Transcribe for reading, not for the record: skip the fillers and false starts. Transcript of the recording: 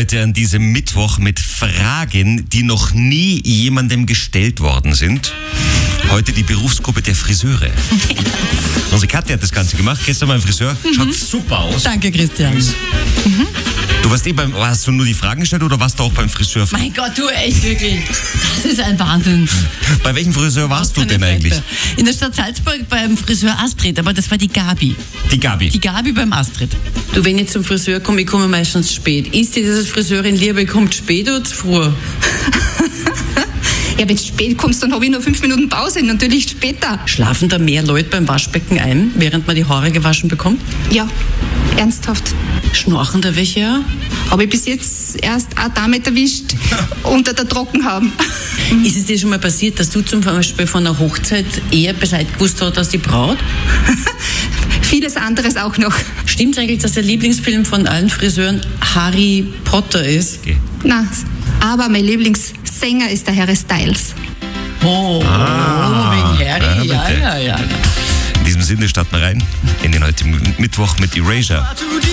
heute an diesem Mittwoch mit Fragen, die noch nie jemandem gestellt worden sind. Heute die Berufsgruppe der Friseure. Unsere Katja hat das Ganze gemacht. Gestern mein Friseur. Schaut super aus. Danke, Christian. Du warst hast du nur die Fragen gestellt oder warst du auch beim Friseur? Mein Gott, du echt wirklich. Das ist ein Wahnsinn. Bei welchem Friseur warst du denn eigentlich? In der Stadt Salzburg beim Friseur Astrid, aber das war die Gabi. Die Gabi. Die Gabi beim Astrid. Du, wenn ich zum Friseur komme, ich komme meistens spät. Ist dir das Friseurin lieber, kommt spät oder zu früh? Ja, wenn du spät kommst, dann habe ich nur 5 Minuten Pause, natürlich später. Schlafen da mehr Leute beim Waschbecken ein, während man die Haare gewaschen bekommt? Ja, ernsthaft. Schnorchen da welche auch? Habe ich bis jetzt erst eine Dame erwischt unter der Trockenhaube. Ist es dir schon mal passiert, dass du zum Beispiel von einer Hochzeit eher Bescheid gewusst hast als die Braut? Vieles anderes auch noch. Stimmt eigentlich, dass der Lieblingsfilm von allen Friseuren Harry Potter ist? Okay. Na, aber mein Lieblingssänger ist der Harry Styles. Oh, wegen Harry, ja. In diesem Sinne starten wir rein in den heutigen Mittwoch mit Erasure.